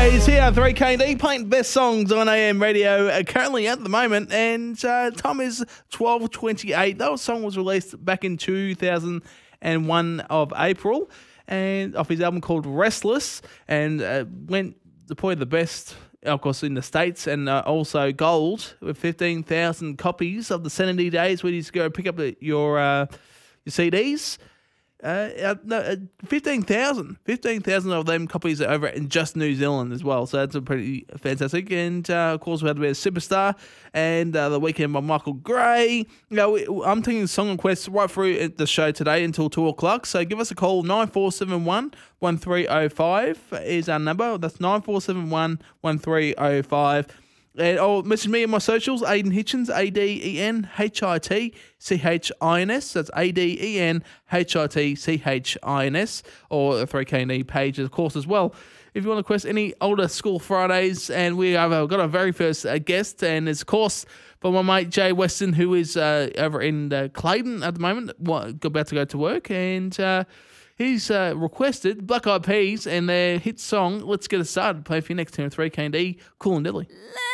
Fridays here at 3KD, playing best songs on AM radio currently at the moment, and time is 12:28. That song was released back in 2001 of April, and off his album called Restless, and went to probably the best, of course, in the States, and also gold with 15,000 copies of the Sanity Days, where you just go pick up your CDs. 15,000 of them copies are over in just New Zealand as well, so that's a pretty fantastic. And of course, we had a bit of Superstar and The Weekend by Michael Gray. I'm taking song requests right through the show today until 2 o'clock, so give us a call. 9471 1305 is our number. That's 9471 1305. And message me on my socials, Aiden Hitchins, ADENHITCHINS. That's ADENHITCHINS, or the 3KD page, of course, as well. If you want to request any older school Fridays, and we have got our very first guest, and it's, of course, from my mate Jay Weston, who is over in Clayton at the moment, about to go to work, and he's requested Black Eyed Peas and their hit song, Let's Get It Started. Play for you next time, 3KD, Cool and Deadly.